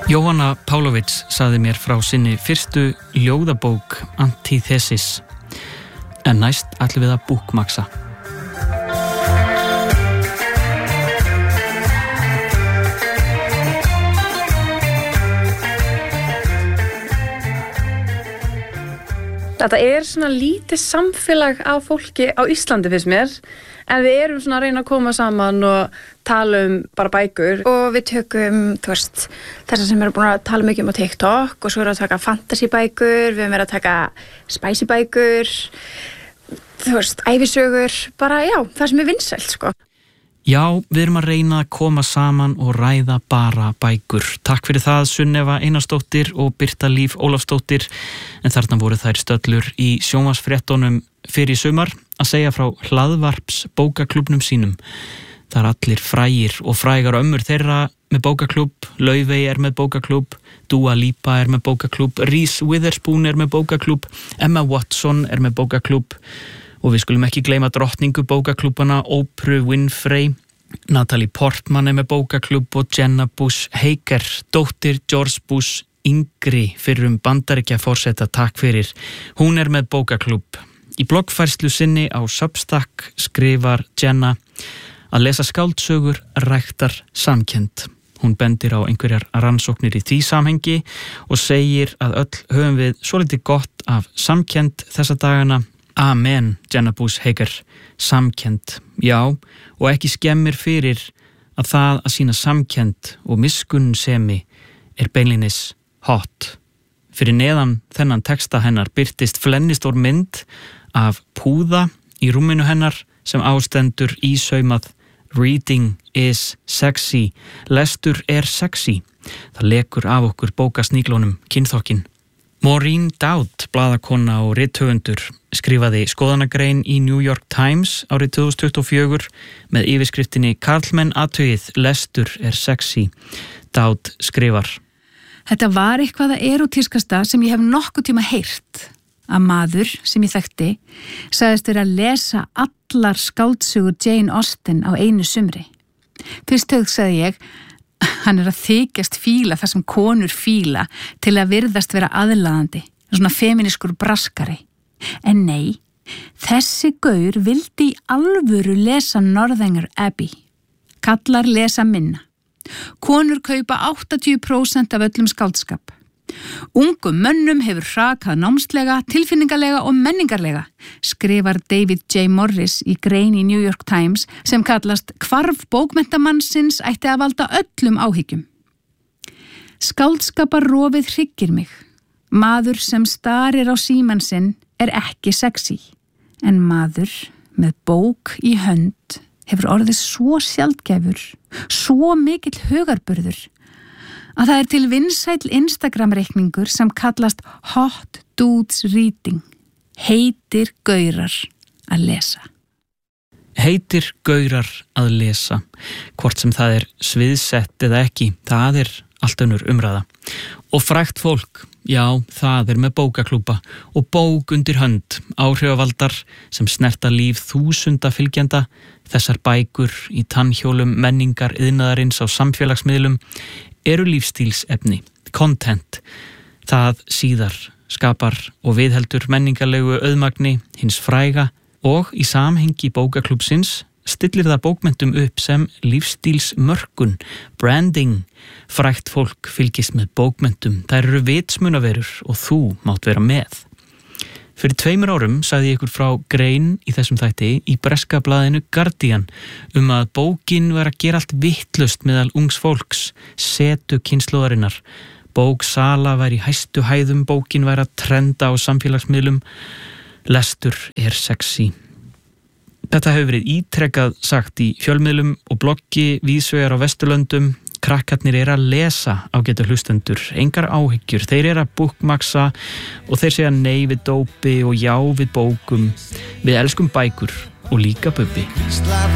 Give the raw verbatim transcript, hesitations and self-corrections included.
Jóhanna Pálovits sagði mér frá sinni fyrstu ljóðabók Antithesis, en næst ætlum við að búkmaksa. Þetta er svona lítið samfélag á fólki á Íslandi finnst mér, en við erum svona að reyna að koma saman og tala um bara bækur og við tökum, þú veist, þessar sem eru búin að tala mikið um á TikTok og svo erum við að taka fantasybækur, við erum verið að taka spicybækur, þú veist, ævisögur, bara já, það sem er vinsælt, sko. Já, við erum að reyna að koma saman og ræða bara bækur. Takk fyrir það, Sunneva Einarsdóttir og Birta Líf Ólafsdóttir, en þarna voru þær stöllur í sjónvarpsfréttunum fyrir sumar að segja frá hlaðvarps bókaklúbnum sínum. Það er allir frægir og frægar ömmur þeirra með bókaklúb, Laufey er með bókaklúb, Dua Lipa er með bókaklúb, Reese Witherspoon er með bókaklúb, Emma Watson er með bókaklúb og við skulum ekki gleyma drottningu bókaklúbana Oprah Winfrey, Natalie Portman er með bókaklúb og Jenna Bush Hager, dóttir George Bush yngri fyrrum Bandaríkjaforseta, takk fyrir. Hún er með bókaklúb. Í bloggfærslu sinni á Substack skrifar Jenna að lesa skáldsögur ræktar samkennd. Hún bendir á einhverjar rannsóknir í því samhengi og segir að öll höfum við svolítið gott af samkennd þessa dagana. Amen, Jenna Bush Hager, samkennd, já, og ekki skemmir fyrir að það að sína samkennd og miskunnsemi er beinlínis hot. Fyrir neðan þennan texta hennar birtist flennistór mynd af púða í rúminu hennar sem ástendur ísaumað Reading is sexy, lestur er sexy. Það lekur af okkur bókasníklónum kynþokkin. Maureen Dowd, blaðakona og rithöfundur, skrifaði skoðanagrein í New York Times árið tvö þúsund tuttugu og fjögur með yfirskriftinni Karlmenn athugið, lestur er sexy. Dowd skrifar: Þetta var eitthvað að erótískasta sem ég hef nokkuð tíma heyrt. Að maður sem ég þekkti sagðist vera að lesa allar skáldsögur Jane Austen á einu sumri. Fyrst hugsaði ég, hann er að þykjast fíla það sem konur fíla til að virðast vera aðlaðandi, svona feminískur braskari. En nei, þessi gaur vildi í alvöru lesa Northanger Abbey. Kallar lesa minna. Konur kaupa áttatíu prósent af öllum skáldskap. Ungum mönnum hefur hrakað námslega, tilfinningalega og menningarlega, skrifar David J. Morris í grein í New York Times sem kallast Hvarf bókmenntamannsins ætti að valda öllum áhyggjum. Skáldskaparrofið hryggir mig. Maður sem starir á símann sinn er ekki sexy, en maður með bók í hönd hefur orðið svo sjaldgæfur, svo mikill hugarburður, að það er til vinsæll Instagram-reikningur sem kallast Hot Dudes Reading. Heitir gaurar að lesa. Heitir gaurar að lesa. Hvort sem það er sviðsett eða ekki, það er allt önnur umræða. Og frægt fólk, já, það er með bókaklúba og bók undir hönd, áhrifavaldar sem snerta líf þúsunda fylgjenda, þessar bækur í tannhjólum menningar iðnaðarins á samfélagsmiðlum eru lífstílsefni, content. Það síðar skapar og viðheldur menningarlegu auðmagni hins fræga og í samhengi bókaklúbsins stillir það bókmenntum upp sem lífstílsmörkun, branding. Frægt fólk fylgist með bókmenntum, þær eru vitsmunaverur og þú mátt vera með. Fyrir tveimur árum sagði ég ykkur frá grein í þessum þætti í breska blaðinu Guardian um að bókin var að gera allt vittlust meðal ungs fólks, setu kynslóðarinnar. Bóksala var í hæstu hæðum, bókin var að trenda á samfélagsmiðlum. Lestur er sexy. Þetta hefur verið ítrekkað sagt í fjölmiðlum og bloggi víðsvegar á Vesturlöndum. Krakkarnir er að lesa, ágætu hlustendur, engar áhyggjur, þeir er að búkmaksa og þeir segja nei við dópi og já við bókum. Við elskum bækur og líka bubbi.